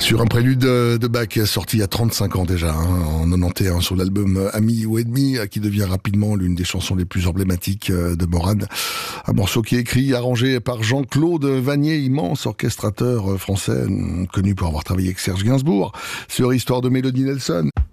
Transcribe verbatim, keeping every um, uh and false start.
Sur un prélude de Bach sorti il y a trente-cinq ans déjà, hein, en quatre-vingt-onze sur l'album Ami ou Ennemi, qui devient rapidement l'une des chansons les plus emblématiques de Morane. Un morceau qui est écrit et arrangé par Jean-Claude Vannier, immense orchestrateur français, connu pour avoir travaillé avec Serge Gainsbourg sur Histoire de Mélodie Nelson.